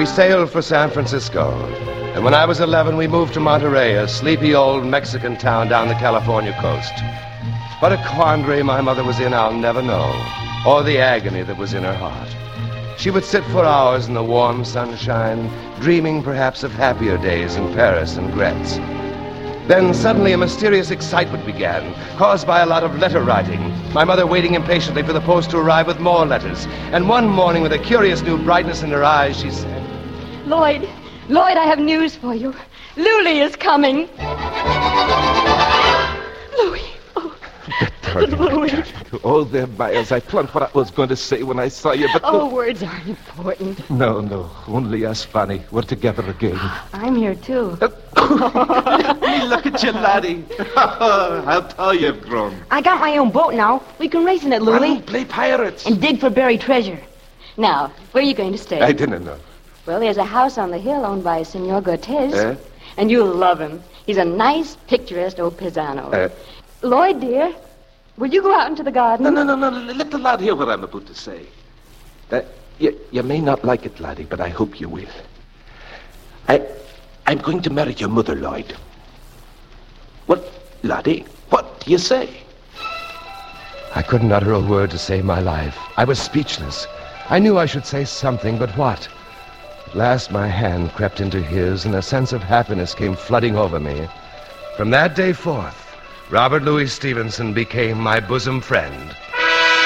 We sailed for San Francisco. And when I was 11, we moved to Monterey, a sleepy old Mexican town down the California coast. What a quandary my mother was in, I'll never know, or the agony that was in her heart. She would sit for hours in the warm sunshine, dreaming perhaps of happier days in Paris and Gretz. Then suddenly a mysterious excitement began, caused by a lot of letter writing, my mother waiting impatiently for the post to arrive with more letters. And one morning, with a curious new brightness in her eyes, she said, Lloyd, I have news for you. Louie is coming. Louie, oh. Louie. Oh, there, Miles. I planned what I was going to say when I saw you, but... Oh, words aren't important. No. Only us, Fanny. We're together again. I'm here, too. Look at you, laddie. How tall you've grown. I got my own boat now. We can race in it, Louie. And play pirates. And dig for buried treasure. Now, where are you going to stay? I didn't know. Well, there's a house on the hill owned by Senor Cortez. And you'll love him. He's a nice, picturesque old paisano. Lloyd, dear, will you go out into the garden? No. Let the lad hear what I'm about to say. You may not like it, laddie, but I hope you will. I'm going to marry your mother, Lloyd. What, laddie? What do you say? I couldn't utter a word to save my life. I was speechless. I knew I should say something, but what? At last my hand crept into his, and a sense of happiness came flooding over me. From that day forth, Robert Louis Stevenson became my bosom friend.